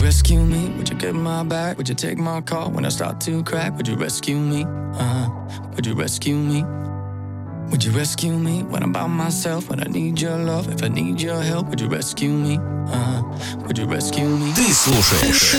rescue me? Would you get my back? Would you take my call when I start to crack? Would you rescue me? Would you rescue me? Would you rescue me when I'm by myself? When I need your love, if I need your help, would you rescue me? Would you rescue me? Ты слушаешь